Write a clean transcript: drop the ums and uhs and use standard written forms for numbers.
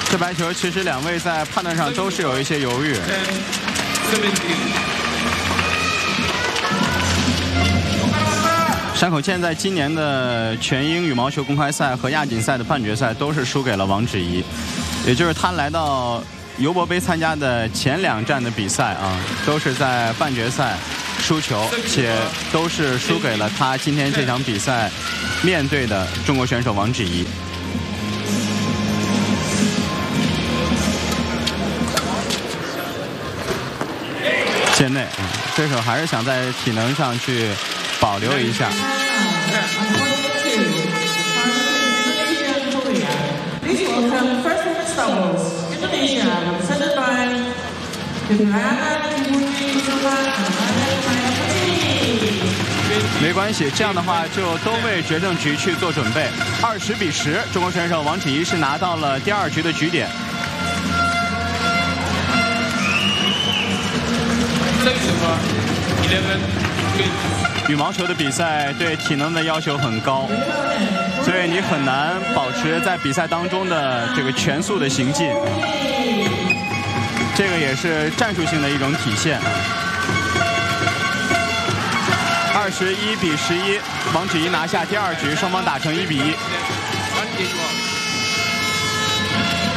这白球其实两位在判断上都是有一些犹豫。山口茜在今年的全英羽毛球公开赛和亚锦赛的半决赛都是输给了王芷怡，也就是他来到尤伯杯参加的前2站的比赛啊，都是在半决赛输球，且都是输给了他今天这场比赛面对的中国选手王芷怡。线内，对手还是想在体能上去保留一下。没关系，这样的话就都为决胜局去做准备。20比10，中国选手王芷怡是拿到了第2局的局点。羽毛球的比赛对体能的要求很高，所以你很难保持在比赛当中的这个全速的行进，这个也是战术性的一种体现。21比11，王芷怡拿下第2局，双方打成1比1。